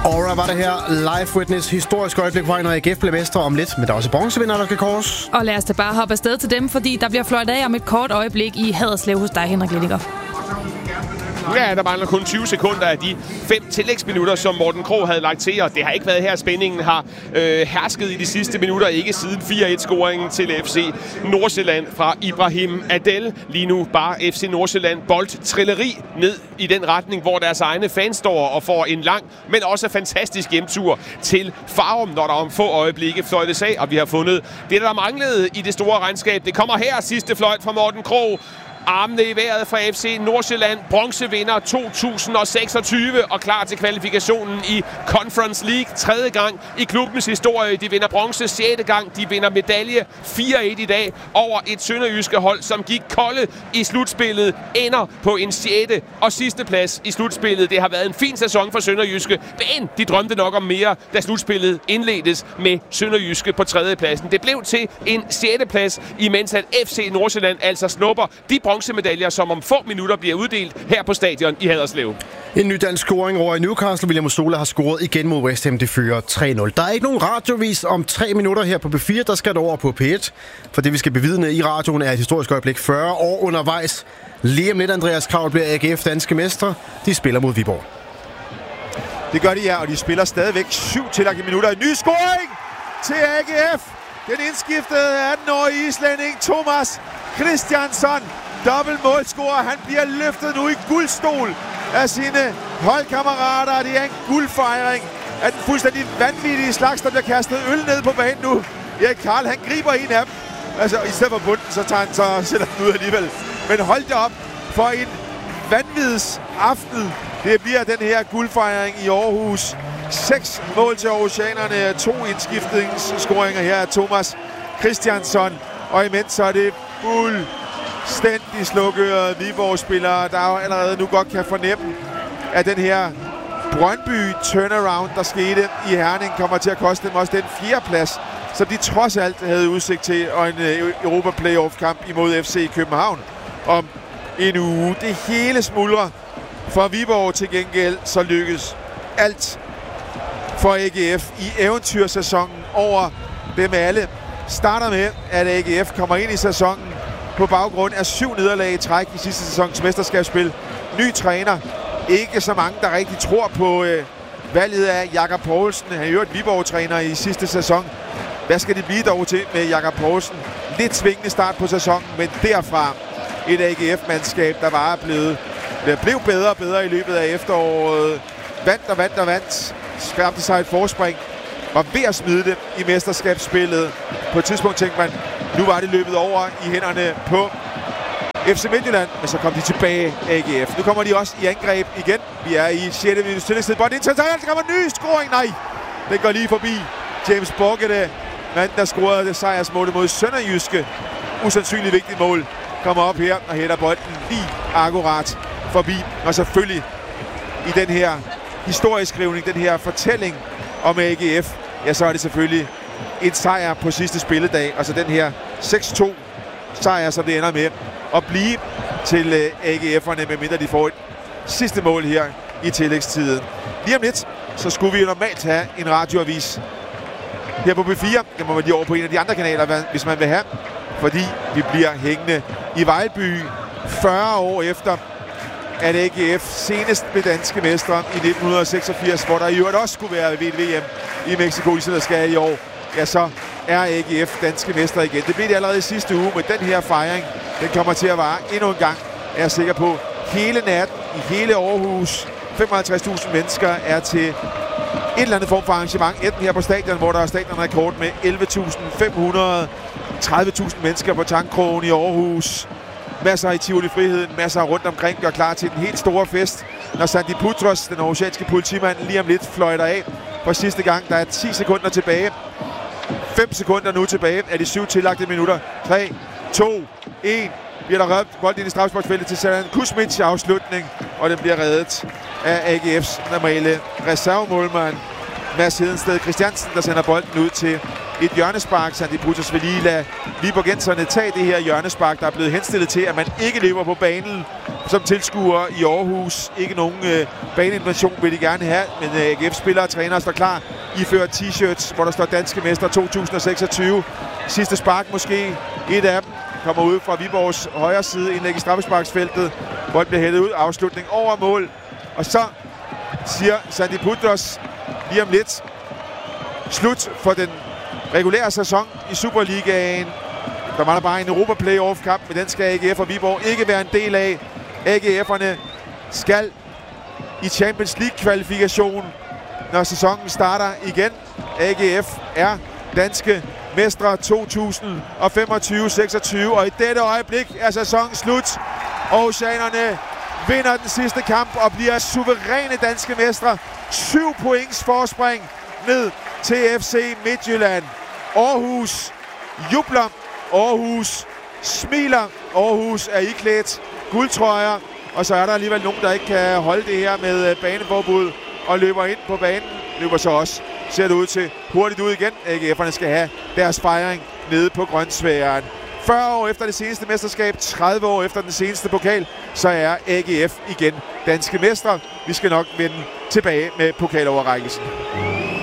Aura var det her. Live Witness. Historisk øjeblik, hvor AGF blev mestre om lidt. Men der er også bronzevinder, der skal kors. Og lad os da bare hoppe afsted til dem, fordi der bliver fløjt af om et kort øjeblik i Haderslev hos dig, Henrik Lindiger. Ja, der mangler kun 20 sekunder af de 5 tillægsminutter, som Morten Krogh havde lagt til, og det har ikke været her, spændingen har hersket i de sidste minutter, ikke siden 4-1-scoringen til FC Nordsjælland fra Ibrahim Adel. Lige nu bare FC Nordsjælland boldtrilleri ned i den retning, hvor deres egne fans står og får en lang, men også fantastisk hjemtur til Farum, når der om få øjeblikke fløjtes af, og vi har fundet det, der manglede i det store regnskab. Det kommer her, sidste fløjt fra Morten Krogh. Armene i vejret fra FC Nordsjælland, bronzevinder 2026 og klar til kvalifikationen i Conference League. 3. gang i klubbens historie. De vinder bronze 6. gang. De vinder medalje 4-1 i dag over et sønderjyske hold, som gik kolde i slutspillet. Ender på en 6. og sidste plads i slutspillet. Det har været en fin sæson for sønderjyske, men de drømte nok om mere, da slutspillet indledtes med sønderjyske på 3. pladsen. Det blev til en 6. plads, imens at FC Nordsjælland altså snupper de bronzemedaljer, som om få minutter bliver uddelt her på stadion i Haderslev. En ny dansk scoring over i Newcastle. William Sola har scoret igen mod West Ham. Det fører 3-0. Der er ikke nogen radiovis om 3 minutter her på B4. Der skal det over på P1. For det, vi skal bevidne i radioen, er et historisk øjeblik 40 år undervejs. Lige om lidt, Andreas Kraul, bliver AGF danske mestre. De spiller mod Viborg. Det gør de, ja, og de spiller stadigvæk 7 tillagte minutter. En ny scoring til AGF. Den indskiftede 18-årige islænding Thomas Christiansson. Dobbelt målscorer. Han bliver løftet nu i guldstol af sine holdkammerater. Det er en guldfejring af den fuldstændig vanvittige slags, der bliver kastet øl ned på banen nu. Erik Karl, han griber en af dem. Altså, i stedet for bunden, så sætter den ud alligevel. Men hold da op for en vanvids aften. Det bliver den her guldfejring i Aarhus. 6 mål til aarhusianerne. 2 indskiftningsscoringer her af Thomas Christiansson. Og imens så er det fuldstændig slukørede Viborg-spillere, der jo allerede nu godt kan fornemme, at den her Brøndby turnaround, der skete i Herning, kommer til at koste dem også den 4. plads, som de trods alt havde udsigt til, og en Europa Playoff-kamp imod FC København om en uge. Det hele smuldrer for Viborg. Til gengæld så lykkes alt for AGF i eventyrsæsonen over dem alle. Starter med, at AGF kommer ind i sæsonen på baggrund af 7 nederlag i træk i sidste sæsons mesterskabsspil. Ny træner. Ikke så mange, der rigtig tror på valget af Jakob Poulsen. Han er jo et Viborg-træner i sidste sæson. Hvad skal det blive dog til med Jakob Poulsen? Lidt svingende start på sæsonen, men derfra et AGF-mandskab, der var blev bedre og bedre i løbet af efteråret. Vandt. Skabte sig et forspring. Var ved at smide det i mesterskabsspillet. På et tidspunkt tænkte man, nu var det løbet over i hænderne på FC Midtjylland, men så kom de tilbage, AGF. Nu kommer de også i angreb igen. Vi er i 6. minuts tillægstid. Bold ind til Sejl. Der kommer en ny scoring. Nej, den går lige forbi. James Borgette, manden der scorede det sejrsmål mod Sønderjyske. Usandsynligt vigtigt mål. Kommer op her og hætter bolden lige akkurat forbi. Og selvfølgelig i den her historieskrivning, den her fortælling om AGF, ja, så er det selvfølgelig en sejr på sidste spilledag. Altså den her 6-2 sejr, som det ender med at blive til AGF'erne, medmindre de får et sidste mål her i tillægstiden. Lige om lidt, så skulle vi jo normalt have en radioavis her på B4. Det må man lige over på en af de andre kanaler, hvis man vil have. Fordi vi bliver hængende i Vejlby 40 år efter, at AGF senest blev danske mestre i 1986, hvor der i øvrigt også skulle være VM i Mexico, ligesom der skal i år. Ja, så er AGF danske mestre igen. Det blev det allerede i sidste uge, men den her fejring, den kommer til at vare endnu en gang, er jeg sikker på. Hele natten i hele Aarhus, 55.000 mennesker er til et eller andet form for arrangement. Enten her på stadion, hvor der er stadionrekord med 11.500, 30.000 mennesker på Tankkrogen i Aarhus. Masser i Tivoli Friheden, masser rundt omkring, gør klar til den helt store fest, når Sandy Putros, den aarhusianske politimand, lige om lidt fløjter af for sidste gang. Der er 10 sekunder tilbage. 5 sekunder nu tilbage af de 7 tillagte minutter. 3, 2, 1. Bliver der rødt bold ind i strafsparksfeltet til Saran Kuzmic afslutning, og den bliver reddet af AGF's normale reservemålmand Mads Hedensted Christiansen, der sender bolden ud til et hjørnespark. Sandy Putros vil lige lade viborgenserne tage det her hjørnespark, der er blevet henstillet til, at man ikke løber på banen som tilskuere i Aarhus. Ikke nogen baneinvasion vil de gerne have, men AGF-spillere og trænere står klar. Ifører t-shirts, hvor der står danske mestre 2026. Sidste spark måske. Et af dem kommer ud fra Viborgs højre side, indlæg i straffesparksfeltet. Bolden bliver hældet ud, afslutning over mål. Og så siger Sandy Putros lige om lidt slut for den regulære sæson i Superligaen. Der var der bare en Europa-playoff-kamp, men den skal AGF og Viborg ikke være en del af. AGF'erne skal i Champions League-kvalifikation, når sæsonen starter igen. AGF er danske mestre 2025-26, og i dette øjeblik er sæsonen slut. Oceanerne vinder den sidste kamp og bliver suveræne danske mestre. 7 points forspring ned til FC Midtjylland. Aarhus jubler. Aarhus smiler. Aarhus er iklædt guldtrøjer. Og så er der alligevel nogen, der ikke kan holde det her med baneforbud og løber ind på banen. Løber så også, ser det ud til, hurtigt ud igen. AGF'erne skal have deres fejring nede på Grønsværen. 40 år efter det seneste mesterskab, 30 år efter den seneste pokal, så er AGF igen danske mestre. Vi skal nok vende tilbage med pokaloverrækkelsen.